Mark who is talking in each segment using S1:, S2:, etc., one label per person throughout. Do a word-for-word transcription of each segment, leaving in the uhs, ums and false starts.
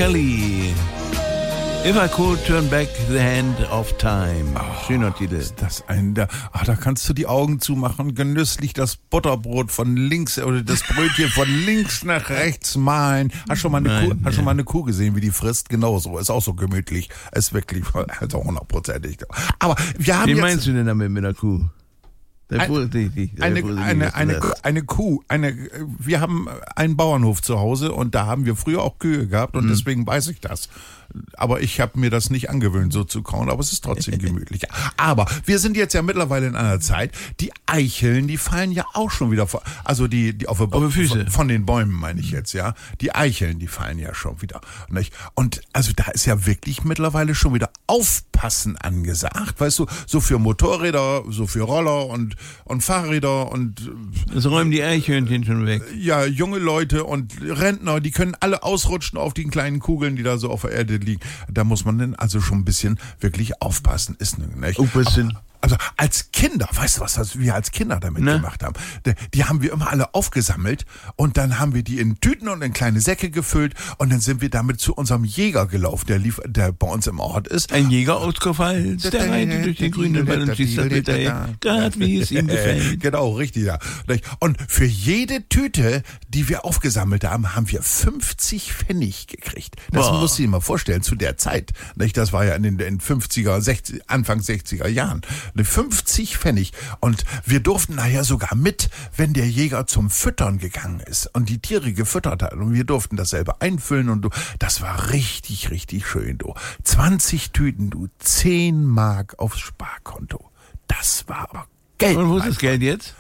S1: Kelly. If I could turn back the hand of time.
S2: Oh,
S1: schöner Titel.
S2: Ist das ein, da, ach, da kannst du die Augen zumachen, genüsslich das Butterbrot von links oder das Brötchen von links nach rechts malen. Hast schon mal eine,
S1: Nein,
S2: Kuh, hast
S1: ja.
S2: schon mal eine Kuh gesehen, wie die frisst? Genauso. Ist auch so gemütlich. Ist wirklich, also hundertprozentig. Aber wir haben
S1: Wie
S2: jetzt...
S1: meinst du denn damit mit der Kuh? Der
S2: Ein,
S1: Fuhr, die, die, der
S2: eine,
S1: Fuhr, die
S2: eine, eine,
S1: Kuh.
S2: eine Kuh, eine, wir haben einen Bauernhof zu Hause und da haben wir früher auch Kühe gehabt und mhm. deswegen weiß ich das. Aber ich habe mir das nicht angewöhnt, so zu kauen, aber es ist trotzdem gemütlich. Aber wir sind jetzt ja mittlerweile in einer Zeit, die Eicheln, die fallen ja auch schon wieder vor, also die, die auf, der
S1: auf die Füße.
S2: Von, von den Bäumen meine ich jetzt, ja. Die Eicheln, die fallen ja schon wieder. Nicht? Und also da ist ja wirklich mittlerweile schon wieder Aufpassen angesagt, weißt du, so für Motorräder, so für Roller und, und Fahrräder und...
S1: Das räumen die Eichhörnchen schon weg.
S2: Ja, junge Leute und Rentner, die können alle ausrutschen auf den kleinen Kugeln, die da so auf der Erde liegen. Da muss man dann also schon ein bisschen wirklich aufpassen. Ist nicht?
S1: Ein bisschen.
S2: Also als Kinder, weißt du, was wir als Kinder damit
S1: ne?
S2: gemacht haben? Die, die haben wir immer alle aufgesammelt und dann haben wir die in Tüten und in kleine Säcke gefüllt und dann sind wir damit zu unserem Jäger gelaufen, der lief, der bei uns im Ort ist.
S1: Ein Jäger aus Kurpfalz, der reitet durch den grünen Wald und schießt das mit der Gart, wie es ihm gefällt.
S2: Genau, richtig, ja. Und für jede Tüte, die wir aufgesammelt haben, haben wir fünfzig Pfennig gekriegt. Das
S1: Boah.
S2: musst du dir mal vorstellen, zu der Zeit. Das war ja in den, in fünfziger, sechziger, Anfang sechziger Jahren. fünfzig Pfennig. Und wir durften nachher sogar mit, wenn der Jäger zum Füttern gegangen ist und die Tiere gefüttert hat. Und wir durften das selber einfüllen und du, das war richtig, richtig schön, du. zwanzig Tüten, du, zehn Mark aufs Sparkonto. Das war aber Geld.
S1: Und wo ist das Geld jetzt?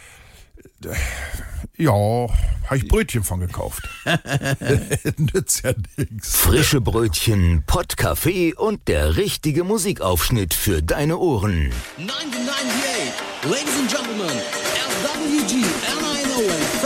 S2: Ja, habe ich Brötchen von gekauft. Nützt ja nichts.
S3: Frische Brötchen, Pottkaffee und der richtige Musikaufschnitt für deine Ohren.
S4: neunzehnhundertneunundachtzig, Ladies and Gentlemen, F W G N I N O